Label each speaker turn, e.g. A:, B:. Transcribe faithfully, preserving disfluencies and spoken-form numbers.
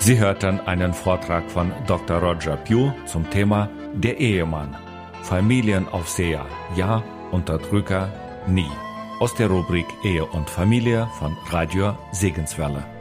A: Sie hörten einen Vortrag von Doktor Roger Pugh zum Thema Der Ehemann. Familienaufseher, ja, Unterdrücker, nie. Aus der Rubrik Ehe und Familie von Radio Segenswelle.